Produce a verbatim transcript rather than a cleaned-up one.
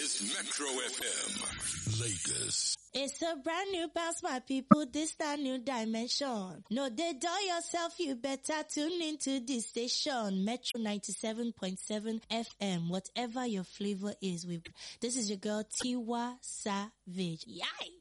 is Metro F M, Lagos. It's a brand new bounce, my people. This a new dimension. No, they dull yourself. You better tune into this station, Metro ninety-seven point seven F M. Whatever your flavor is, we. This is your girl Tiwa Savage. Yay!